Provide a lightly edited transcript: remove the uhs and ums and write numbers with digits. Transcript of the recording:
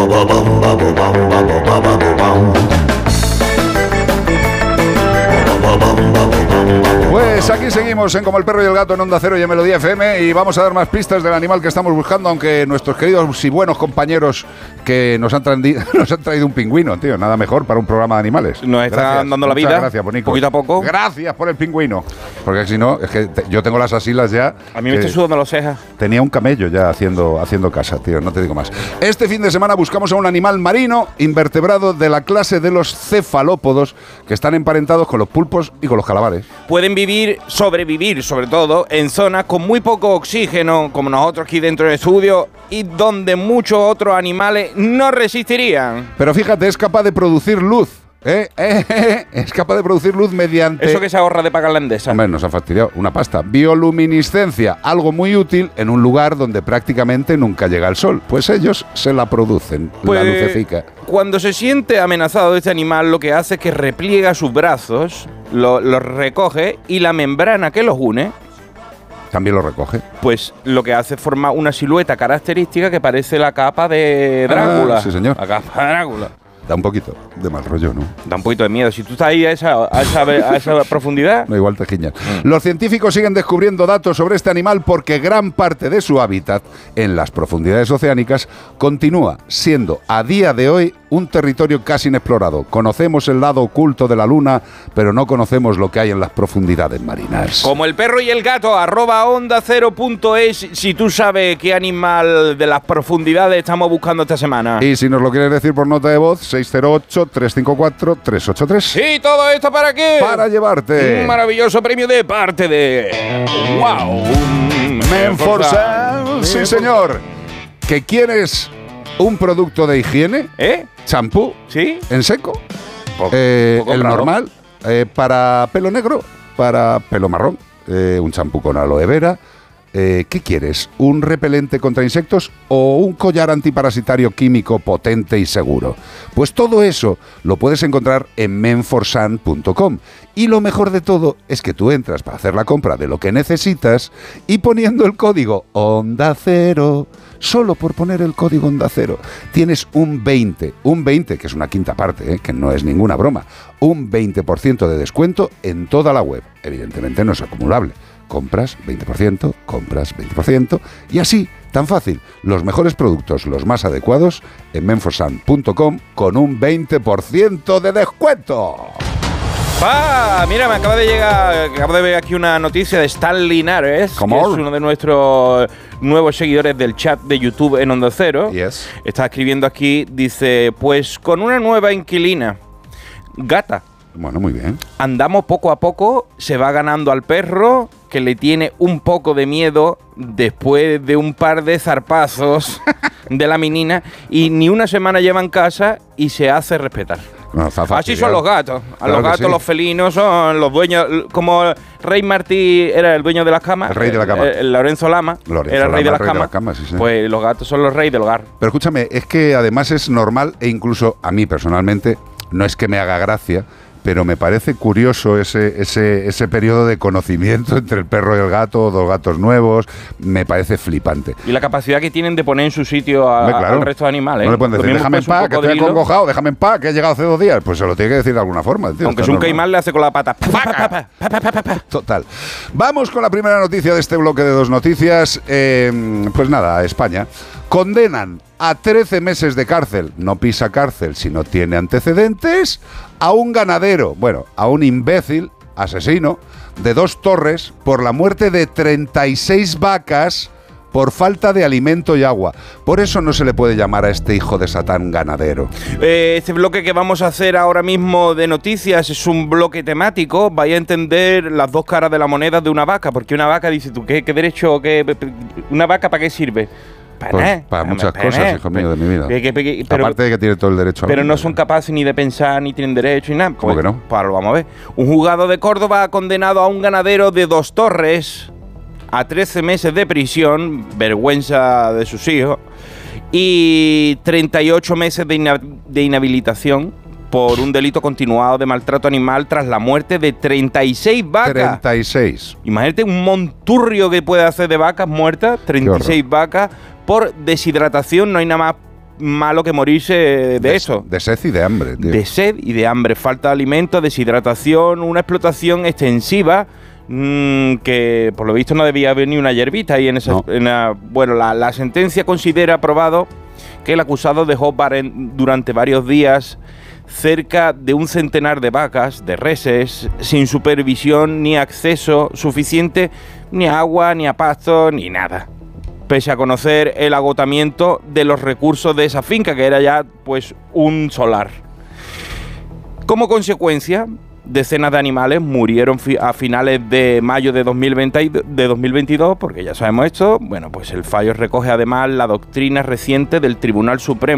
Pues aquí seguimos en Como el Perro y el Gato en Onda Cero y en Melodía FM, y vamos a dar más pistas del animal que estamos buscando, aunque nuestros queridos y buenos compañeros que nos han traído un pingüino, tío, nada mejor para un programa de animales. Nos están dando la vida. Gracias, Bonico. Poquito a poco. Gracias por el pingüino. Porque si no, es que yo tengo las asilas ya. A mí me estoy sudando las cejas. Tenía un camello ya haciendo casa, tío, no te digo más. Este fin de semana buscamos a un animal marino invertebrado de la clase de los cefalópodos, que están emparentados con los pulpos y con los calamares. Pueden sobrevivir sobre todo, en zonas con muy poco oxígeno, como nosotros aquí dentro del estudio, y donde muchos otros animales no resistirían. Pero fíjate, es capaz de producir luz. Es capaz de producir luz mediante... Eso que se ahorra de pagar la Endesa. Hombre, nos ha fastidiado una pasta. Bioluminiscencia, algo muy útil en un lugar donde prácticamente nunca llega el sol. Pues ellos se la producen, pues, la lucecica. Cuando se siente amenazado este animal, lo que hace es que repliega sus brazos, los recoge, y la membrana que los une también lo recoge. Pues lo que hace es formar una silueta característica que parece la capa de Drácula. Sí, señor. La capa de Drácula. Da un poquito de mal rollo, ¿no? Da un poquito de miedo. Si tú estás ahí a esa profundidad... No, igual te giñas. Los científicos siguen descubriendo datos sobre este animal porque gran parte de su hábitat en las profundidades oceánicas continúa siendo a día de hoy un territorio casi inexplorado. Conocemos el lado oculto de la luna, pero no conocemos lo que hay en las profundidades marinas. Como el perro y el gato, @ondacero.es, si tú sabes qué animal de las profundidades estamos buscando esta semana. Y si nos lo quieres decir por nota de voz, 608-354-383. Sí, ¿todo esto para qué? Para llevarte un maravilloso premio de parte de... ¡Wow! Menforsan. Sí, señor. ¿Que quieres un producto de higiene? ¿Champú? ¿Sí? ¿En seco? Poco el raro. normal. Para pelo negro, para pelo marrón. Un champú con aloe vera. ¿Qué quieres? ¿Un repelente contra insectos o un collar antiparasitario químico potente y seguro? Pues todo eso lo puedes encontrar en menforsan.com. Y lo mejor de todo es que tú entras para hacer la compra de lo que necesitas y poniendo el código Onda Cero, solo por poner el código Onda Cero, tienes un 20, que es una quinta parte, que no es ninguna broma, un 20% de descuento en toda la web. Evidentemente no es acumulable. Compras 20%, y así, tan fácil, los mejores productos, los más adecuados, en menforsan.com con un 20% de descuento. Mira, acabo de ver aquí una noticia de Stan Linares, que es uno de nuestros nuevos seguidores del chat de YouTube en Onda Cero. Yes. Está escribiendo aquí, dice, pues con una nueva inquilina, gata. Bueno, muy bien. Andamos poco a poco, se va ganando al perro, que le tiene un poco de miedo después de un par de zarpazos de la menina, y ni una semana lleva en casa y se hace respetar. No, así son los gatos. Claro, los gatos, sí. Los felinos son los dueños, como Rey Martí era el dueño de las camas. El rey de la cama. Lorenzo Lama era el rey de las camas. Sí, sí. Pues los gatos son los reyes del hogar. Pero escúchame, es que además es normal, e incluso a mí personalmente, no es que me haga gracia, pero me parece curioso ese periodo de conocimiento entre el perro y el gato, dos gatos nuevos, me parece flipante. Y la capacidad que tienen de poner en su sitio al resto de animales. No le pueden decir, déjame en paz, que estoy acongojado, déjame en paz, que he llegado hace 2 días. Pues se lo tiene que decir de alguna forma. Tío, aunque es un caimán, le hace con la pata. Total. Vamos con la primera noticia de este bloque de 2 noticias. Pues nada, España. Condenan a 13 meses de cárcel, no pisa cárcel si no tiene antecedentes, a un ganadero, a un imbécil, asesino, de 2 Torres por la muerte de 36 vacas por falta de alimento y agua. Por eso no se le puede llamar a este hijo de Satán ganadero. Este bloque que vamos a hacer ahora mismo de noticias es un bloque temático. Vaya a entender las dos caras de la moneda de una vaca, porque una vaca, dice tú, ¿qué derecho? ¿Una vaca para qué sirve? Para muchas cosas, hijo mío, de mi vida. Pero, aparte de que tiene todo el derecho a pero no son capaces ni de pensar, ni tienen derecho, ni nada. ¿Cómo que no? Pues lo vamos a ver. Un juzgado de Córdoba ha condenado a un ganadero de 2 Torres a 13 meses de prisión, vergüenza de sus hijos, y 38 meses de inhabilitación por un delito continuado de maltrato animal tras la muerte de 36 vacas. 36. Imagínate un monturrio que puede hacer de vacas muertas, 36 vacas por deshidratación. No hay nada más malo que morirse de eso. De sed y de hambre, tío. De sed y de hambre, falta de alimentos, deshidratación, una explotación extensiva que por lo visto no debía haber ni una hierbita ahí en esa... No. Bueno, la sentencia considera probado que el acusado dejó durante varios días cerca de un centenar de vacas, de reses, sin supervisión ni acceso suficiente ni a agua, ni a pasto, ni nada. Pese a conocer el agotamiento de los recursos de esa finca, que era ya pues un solar. Como consecuencia, decenas de animales murieron a finales de mayo de 2022, porque ya sabemos esto. Bueno, pues el fallo recoge además la doctrina reciente del Tribunal Supremo